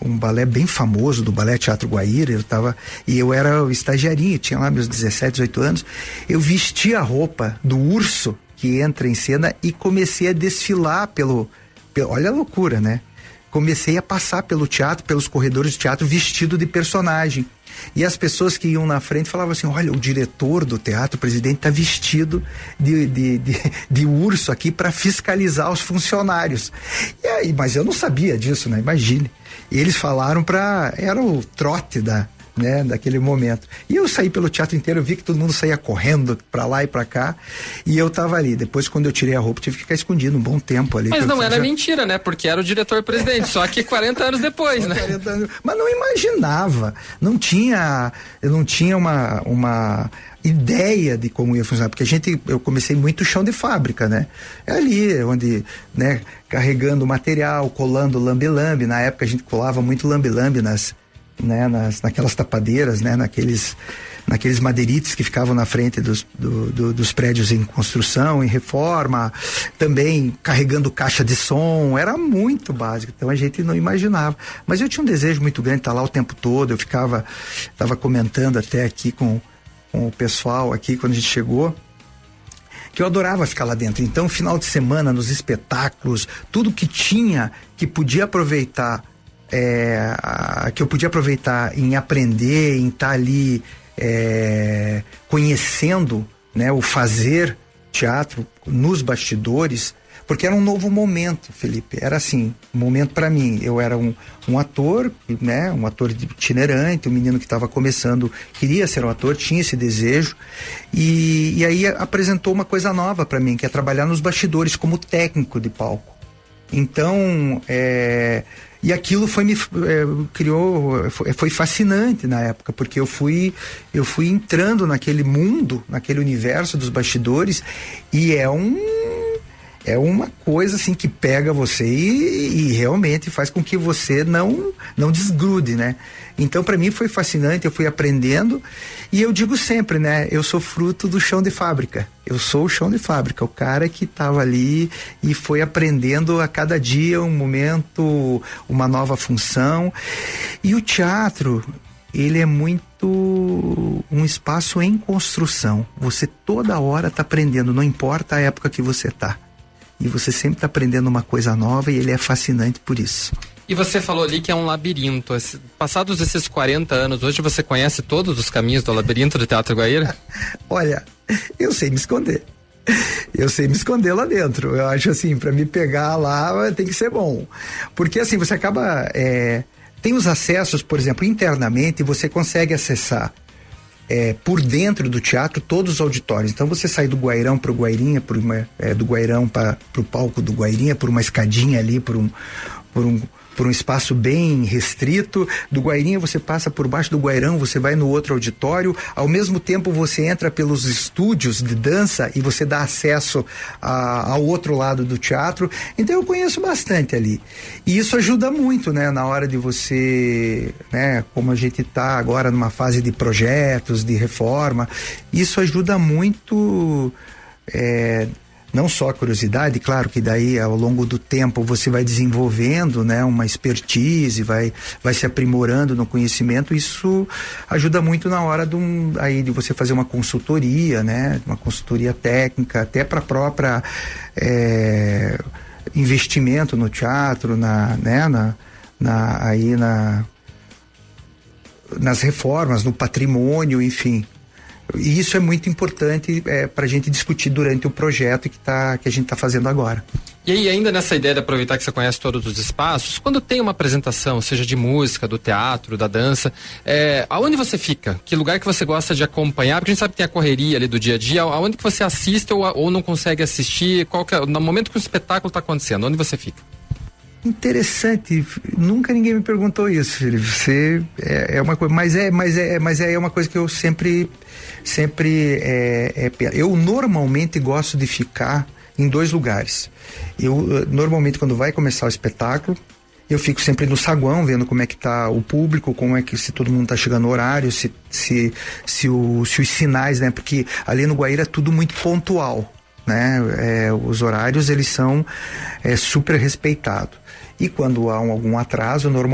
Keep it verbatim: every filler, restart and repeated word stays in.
um balé bem famoso, do Balé Teatro Guaíra. Eu tava, e eu era o estagiarinho, tinha lá meus dezessete, dezoito anos. Eu vesti a roupa do urso que entra em cena e comecei a desfilar pelo, pelo olha a loucura, né? Comecei a passar pelo teatro, pelos corredores do teatro, vestido de personagem. E as pessoas que iam na frente falavam assim: olha, o diretor do teatro, o presidente, está vestido de, de, de, de urso aqui para fiscalizar os funcionários. E aí, mas eu não sabia disso, né? Imagine. E eles falaram para... Era o trote da... né, daquele momento. E eu saí pelo teatro inteiro, eu vi que todo mundo saía correndo pra lá e pra cá, e eu tava ali. Depois, quando eu tirei a roupa, tive que ficar escondido um bom tempo ali. Mas não era já... mentira, né? Porque era o diretor-presidente, só que quarenta anos depois, né? quarenta anos... Mas não imaginava, não tinha, eu não tinha uma, uma ideia de como ia funcionar, porque a gente, eu comecei muito chão de fábrica, né? É ali, onde, né, carregando material, colando lambe-lambe. Na época a gente colava muito lambe-lambe nas né, nas, naquelas tapadeiras, né, naqueles, naqueles madeirites que ficavam na frente dos, do, do, dos prédios em construção, em reforma, também carregando caixa de som. Era muito básico, então a gente não imaginava, mas eu tinha um desejo muito grande de estar lá o tempo todo. Eu ficava, estava comentando até aqui com, com o pessoal aqui quando a gente chegou, que eu adorava ficar lá dentro. Então, final de semana, nos espetáculos, tudo que tinha, que podia aproveitar, É, a, que eu podia aproveitar em aprender, em estar ali é, conhecendo, né, o fazer teatro nos bastidores, porque era um novo momento, Felipe. Era assim, um momento para mim. Eu era um, um ator, né, um ator itinerante, um menino que estava começando, queria ser um ator, tinha esse desejo, e, e aí apresentou uma coisa nova para mim, que é trabalhar nos bastidores como técnico de palco. Então, é, e aquilo foi me é, criou, foi, foi fascinante na época, porque eu fui, eu fui entrando naquele mundo, naquele universo dos bastidores, e é um, é uma coisa assim que pega você e, e realmente faz com que você não, não desgrude, né? Então, para mim foi fascinante, eu fui aprendendo, e eu digo sempre, né? Eu sou fruto do chão de fábrica. Eu sou o chão de fábrica, o cara que estava ali e foi aprendendo a cada dia um momento, uma nova função. E o teatro, ele é muito um espaço em construção. Você toda hora está aprendendo, não importa a época que você está. E você sempre está aprendendo uma coisa nova, e ele é fascinante por isso. E você falou ali que é um labirinto. Passados esses quarenta anos, hoje você conhece todos os caminhos do labirinto do Teatro Guaíra? Olha, eu sei me esconder. Eu sei me esconder lá dentro. Eu acho assim, para me pegar lá tem que ser bom. Porque assim, você acaba... É, tem os acessos, por exemplo, internamente, você consegue acessar É, por dentro do teatro todos os auditórios. Então você sai do Guairão para o Guairinha, por uma, é, do Guairão para o palco do Guairinha, por uma escadinha ali, por um, por um por um espaço bem restrito. Do Guairinha você passa por baixo do Guairão, você vai no outro auditório, ao mesmo tempo você entra pelos estúdios de dança e você dá acesso a, ao outro lado do teatro. Então eu conheço bastante ali, e isso ajuda muito, né, na hora de você, né, como a gente está agora numa fase de projetos, de reforma, isso ajuda muito, é, não só a curiosidade, claro que daí ao longo do tempo você vai desenvolvendo, né, uma expertise, vai, vai se aprimorando no conhecimento. Isso ajuda muito na hora de, um, aí, de você fazer uma consultoria, né, uma consultoria técnica, até para a própria é, investimento no teatro, na, né, na, na, aí na, nas reformas, no patrimônio, enfim. E isso é muito importante é, para a gente discutir durante o projeto que, tá, que a gente está fazendo agora. E aí, ainda nessa ideia de aproveitar que você conhece todos os espaços, quando tem uma apresentação, seja de música, do teatro, da dança, é, aonde você fica? Que lugar que você gosta de acompanhar? Porque a gente sabe que tem a correria ali do dia a dia. Aonde que você assiste ou, ou não consegue assistir? Qual que é, no momento que o espetáculo está acontecendo, onde você fica? Interessante, nunca ninguém me perguntou isso, Felipe. Você é, é uma coisa, mas é, mas é, mas é uma coisa que eu sempre, sempre é, é, eu normalmente gosto de ficar em dois lugares. Eu normalmente quando vai começar o espetáculo, eu fico sempre no saguão vendo como é que tá o público, como é que se todo mundo tá chegando no horário, se se se, o, se os sinais, né? Porque ali no Guaíra é tudo muito pontual, né? É, os horários eles são é, super respeitados. E quando há um, algum atraso, normalmente